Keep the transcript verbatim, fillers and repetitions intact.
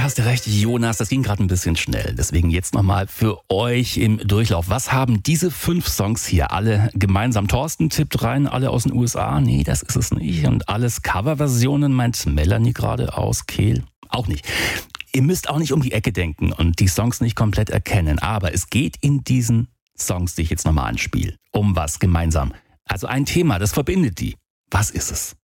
hast du recht, Jonas, das ging gerade ein bisschen schnell. Deswegen jetzt nochmal für euch im Durchlauf. Was haben diese fünf Songs hier alle gemeinsam? Thorsten tippt rein, alle aus den U S A. Nee, das ist es nicht. Und alles Coverversionen, meint Melanie gerade aus Kehl. Auch nicht. Ihr müsst auch nicht um die Ecke denken und die Songs nicht komplett erkennen. Aber es geht in diesen Songs, die ich jetzt nochmal anspiele, um was gemeinsam. Also ein Thema, das verbindet die. Was ist es?